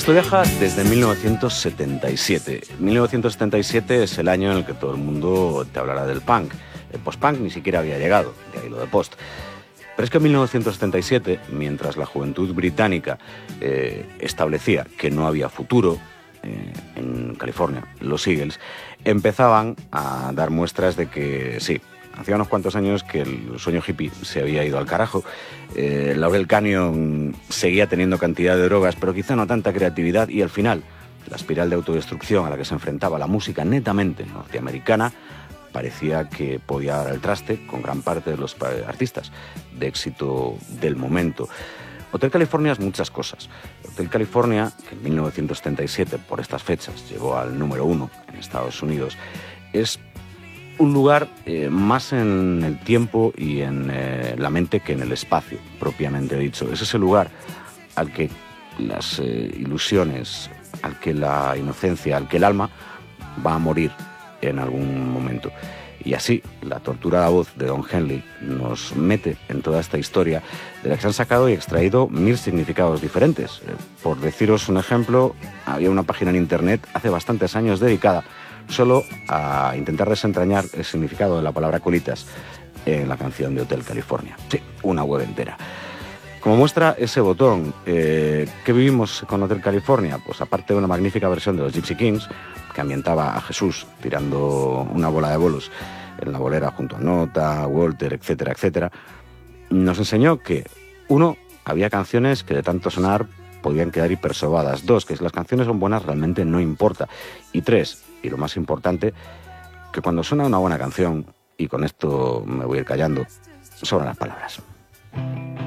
Esto viaja desde 1977. 1977 es el año en el que todo el mundo te hablará del punk. El post-punk ni siquiera había llegado, de ahí lo de post. Pero es que en 1977, mientras la juventud británica establecía que no había futuro en California, los Eagles empezaban a dar muestras de que sí, hacía unos cuantos años que el sueño hippie se había ido al carajo. Laurel Canyon seguía teniendo cantidad de drogas, pero quizá no tanta creatividad, y al final la espiral de autodestrucción a la que se enfrentaba la música netamente norteamericana parecía que podía dar al traste con gran parte de los artistas de éxito del momento. Hotel California es muchas cosas. Hotel California, que en 1977, por estas fechas, llegó al número 1 en Estados Unidos, es un lugar más en el tiempo y en la mente que en el espacio, propiamente dicho. Es ese lugar al que las ilusiones, al que la inocencia, al que el alma va a morir en algún momento. Y así, la torturada voz de Don Henley nos mete en toda esta historia de la que se han sacado y extraído 1000 significados diferentes. Por deciros un ejemplo, había una página en internet hace bastantes años dedicada solo a intentar desentrañar el significado de la palabra colitas en la canción de Hotel California. Sí, una web entera. Como muestra ese botón, ¿qué vivimos con Hotel California? Pues aparte de una magnífica versión de los Gypsy Kings, que ambientaba a Jesús tirando una bola de bolos en la bolera junto a Nota, Walter, etcétera, etcétera, nos enseñó que, 1, había canciones que de tanto sonar podían quedar hipersobadas. 2, que si las canciones son buenas realmente no importa. Y 3, y lo más importante, que cuando suena una buena canción, y con esto me voy a ir callando, sobran las palabras.